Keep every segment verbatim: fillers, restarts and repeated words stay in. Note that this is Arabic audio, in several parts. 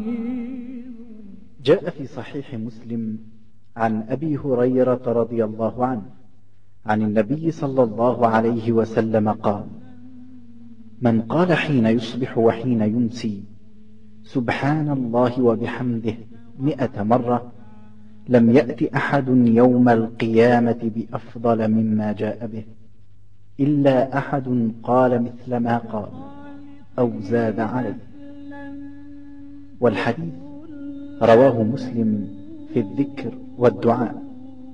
جاء في صحيح مسلم عن أبي هريرة رضي الله عنه عن النبي صلى الله عليه وسلم قال: من قال حين يصبح وحين يمسي سبحان الله وبحمده مئة مرة لم يأت أحد يوم القيامة بأفضل مما جاء به إلا أحد قال مثل ما قال أو زاد عليه. والحديث رواه مسلم في الذكر والدعاء.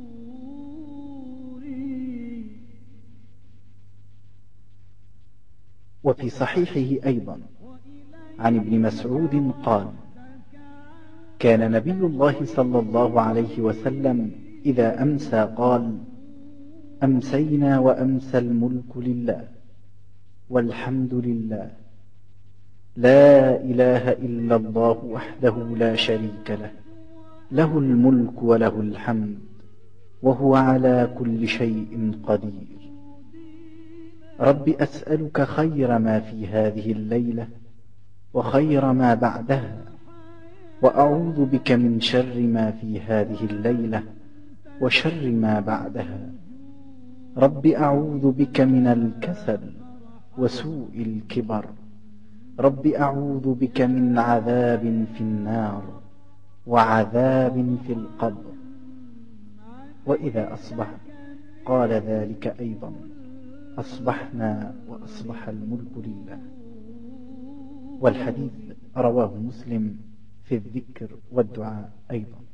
وفي صحيحه أيضا عن ابن مسعود قال: كان نبي الله صلى الله عليه وسلم إذا أمسى قال: أمسينا وأمسى الملك لله والحمد لله لا إله إلا الله وحده لا شريك له له الملك وله الحمد وهو على كل شيء قدير. رب أسألك خير ما في هذه الليلة وخير ما بعدها، وأعوذ بك من شر ما في هذه الليلة وشر ما بعدها. رب أعوذ بك من الكسل وسوء الكبر. رب أعوذ بك من عذاب في النار وعذاب في القبر. وإذا أصبح قال ذلك أيضا: أصبحنا وأصبح الملك لله. والحديث رواه مسلم في الذكر والدعاء أيضا.